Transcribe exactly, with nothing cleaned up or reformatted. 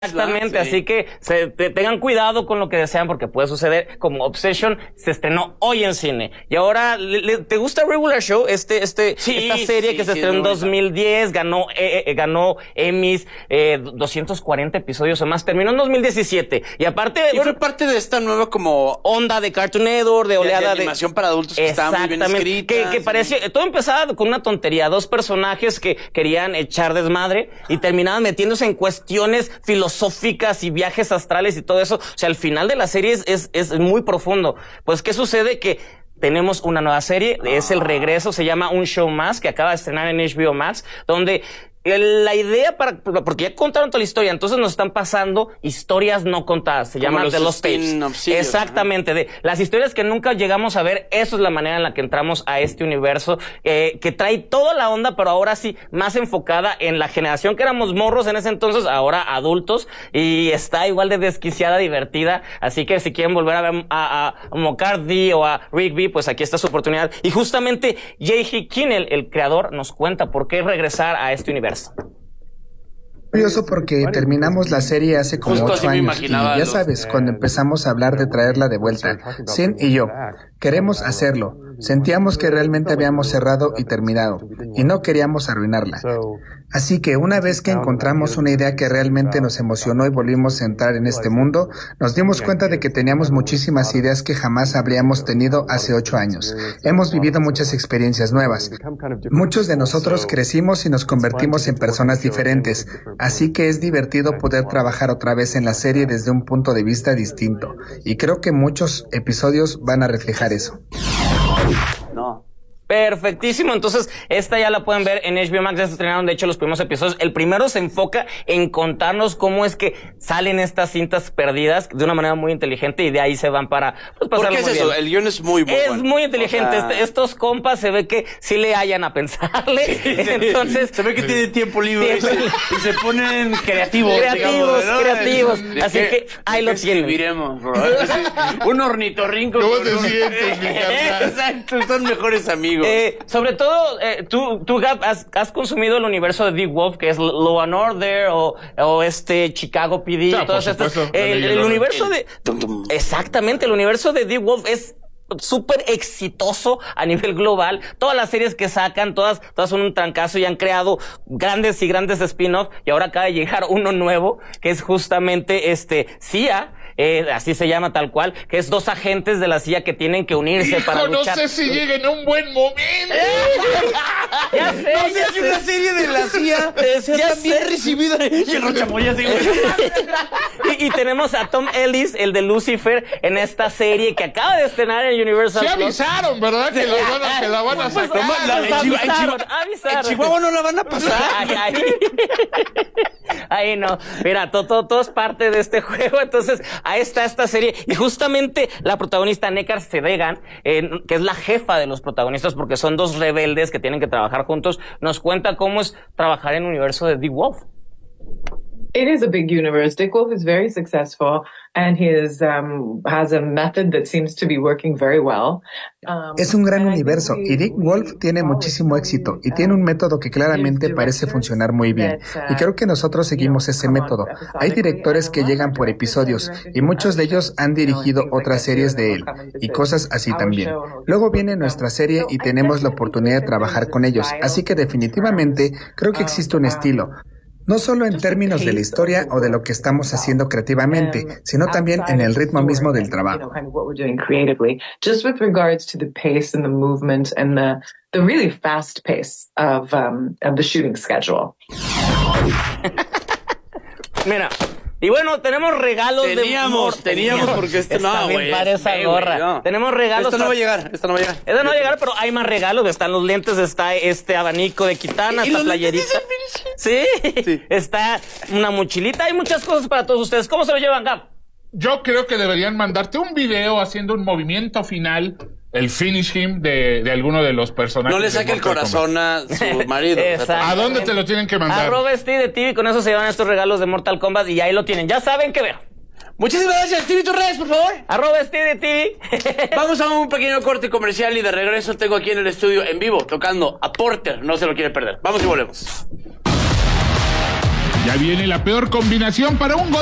Exactamente, sí. Así que se, te, tengan cuidado con lo que desean porque puede suceder. Como Obsession se estrenó hoy en cine. Y ahora, le, le, ¿te gusta Regular Show? Este, este, sí, esta serie sí, que se sí, estrenó en dos mil diez, ganó, eh, eh, ganó Emmys, eh, doscientos cuarenta episodios o más, terminó en dos mil diecisiete. Y aparte, y bueno, fue parte de esta nueva como onda de Cartoon Network, de oleada de, de animación para adultos que estaba muy bien escrita. Que, que sí. parecía, todo empezaba con una tontería, dos personajes que querían echar desmadre y terminaban metiéndose en cuestiones filosóficas y viajes astrales y todo eso. O sea, al final de la serie es, es, es muy profundo. Pues, ¿qué sucede? Que tenemos una nueva serie, es el regreso, se llama Un Show Más, que acaba de estrenar en H B O Max, donde la idea para, porque ya contaron toda la historia, entonces nos están pasando historias no contadas, se llama de los tapes. Exactamente, de las historias que nunca llegamos a ver, eso es la manera en la que entramos a este universo, eh, que trae toda la onda, pero ahora sí, más enfocada en la generación que éramos morros en ese entonces, ahora adultos, y está igual de desquiciada, divertida, así que si quieren volver a ver a, a, a McCarthy o a Rigby, pues aquí está su oportunidad. Y justamente J G. Kinnell, el creador, nos cuenta por qué regresar a este universo. Curioso porque terminamos la serie hace como Justo ocho años y ya los... sabes, cuando empezamos a hablar de traerla de vuelta, Sin y yo, queremos hacerlo. Sentíamos que realmente habíamos cerrado y terminado y no queríamos arruinarla. Así que una vez que encontramos una idea que realmente nos emocionó y volvimos a entrar en este mundo, nos dimos cuenta de que teníamos muchísimas ideas que jamás habríamos tenido hace ocho años. Hemos vivido muchas experiencias nuevas. Muchos de nosotros crecimos y nos convertimos en personas diferentes, así que es divertido poder trabajar otra vez en la serie desde un punto de vista distinto. Y creo que muchos episodios van a reflejar eso. No. Perfectísimo, entonces esta ya la pueden ver en H B O Max, ya se estrenaron de hecho los primeros episodios. El primero se enfoca en contarnos cómo es que salen estas cintas perdidas de una manera muy inteligente y de ahí se van para pues, ¿Por qué es muy eso? bien. El guión es muy, muy Es bueno. muy inteligente, O sea... este, estos compas se ve que sí le hallan a pensarle, entonces... Se ve que tiene tiempo libre y se, y se ponen creativos. Creativos, digamos, ¿no? creativos, ¿De así qué, que ahí lo tienen. Escribiremos, bro. Un ornitorrinco. ¿Cómo con te un... sientes, mi carnal? Exacto, son mejores amigos. Eh, sobre todo, eh, tú, tú Gab, has, has consumido el universo de Dick Wolf, que es Law and Order, o, o este Chicago P D, Ah, todas por estas. supuesto. El, el, el universo de... Exactamente, el universo de Dick Wolf es súper exitoso a nivel global. Todas las series que sacan, todas, todas son un trancazo y han creado grandes y grandes spin-off. Y ahora acaba de llegar uno nuevo, que es justamente este C I A, eh, así se llama tal cual, que es dos agentes de la C I A que tienen que unirse Hijo, para luchar. no sé si llega en un buen momento. Ya sé, No sé ya si sé. una serie de la C I A sea Ya tan bien sé. recibida. Y el Rochamoya así, güey. y, y tenemos a Tom Ellis, el de Lucifer, en esta serie que acaba de estrenar en Universal Se Plus. avisaron, ¿verdad? Que la van a, que la van a Pues, sacar. pues, la- en Chihuahua- en avisaron, Chihuahua- avisaron. En Chihuahua no la van a pasar. Ay, ay. Ahí no. Mira, todo, todo, todo es parte de este juego. Entonces, ahí está esta serie. Y justamente la protagonista, Nekar Sedegan, eh, que es la jefa de los protagonistas, porque son dos rebeldes que tienen que trabajar juntos, nos cuenta cómo es trabajar en el universo de Dick Wolf. It is a big universe. Dick Wolf is very successful, and he is, um, has a method that seems to be working very well. Um, Es un gran and I think universo we- y Dick Wolf tiene muchísimo éxito y tiene un método que claramente parece funcionar muy bien. Y creo que nosotros seguimos ese método. Hay directores que llegan por episodios y muchos de ellos han dirigido otras series de él y cosas así también. Luego viene nuestra serie y tenemos la oportunidad de trabajar con ellos. Así que definitivamente creo que existe un estilo. No solo en términos de la historia o de lo que estamos haciendo creativamente, sino también en el ritmo mismo del trabajo. Just with regards to the pace and the movement and the the really fast pace of um of the shooting schedule. Mira. Y bueno, tenemos regalos Teníamos, de... teníamos, porque este Está no, bien güey. para esa ve, gorra. güey, no. Tenemos regalos... Esta no va a para- llegar, esta no va a llegar. Esa no va a llegar, pero hay más regalos. Están los lentes, está este abanico de Kitana, ¿Y esta los lentes playerita. Sí. Sí. Está una mochilita. Hay muchas cosas para todos ustedes. ¿Cómo se lo llevan, Gab? Yo creo que deberían mandarte un video haciendo un movimiento final, el finish him de, de alguno de los personajes. No le de saque el Mortal corazón a su marido. Exacto. ¿A dónde te lo tienen que mandar? Arroba Steve de T V, con eso se llevan estos regalos de Mortal Kombat y ahí lo tienen. Ya saben qué ver. Muchísimas gracias, Stevie, tus redes, por favor. Arroba Steve de T V. Vamos a un pequeño corte comercial y de regreso tengo aquí en el estudio en vivo tocando a Porter. No se lo quiere perder. Vamos y volvemos. Ya viene la peor combinación para un